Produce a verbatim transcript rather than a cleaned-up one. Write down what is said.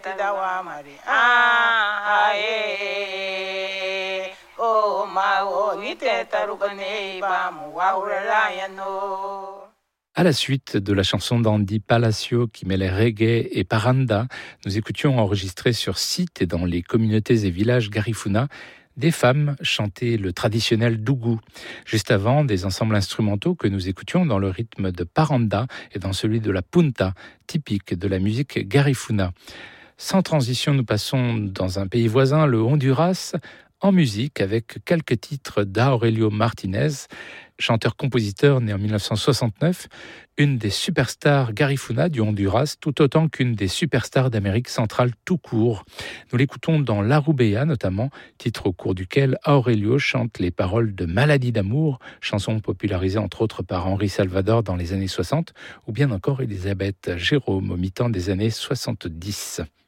À la suite de la chanson d'Andy Palacio qui mêlait reggae et paranda, nous écoutions enregistré sur site et dans les communautés et villages Garifuna des femmes chanter le traditionnel dougou. Juste avant, des ensembles instrumentaux que nous écoutions dans le rythme de paranda et dans celui de la punta, typique de la musique Garifuna. Sans transition, nous passons dans un pays voisin, le Honduras, en musique avec quelques titres d'Aurelio Martinez, chanteur-compositeur né en dix-neuf cent soixante-neuf, une des superstars Garifuna du Honduras, tout autant qu'une des superstars d'Amérique centrale tout court. Nous l'écoutons dans La Rubia notamment, titre au cours duquel Aurelio chante les paroles de Maladie d'amour, chanson popularisée entre autres par Henri Salvador dans les années soixante, ou bien encore Elisabeth Jérôme au mi-temps des années soixante-dix.